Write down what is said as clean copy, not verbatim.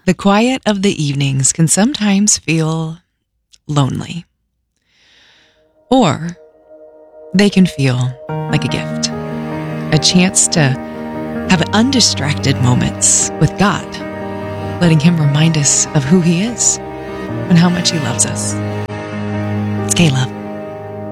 The quiet of the evenings can sometimes feel lonely, or they can feel like a gift, a chance to have undistracted moments with God, letting Him remind us of who He is and how much He loves us. It's K-Love.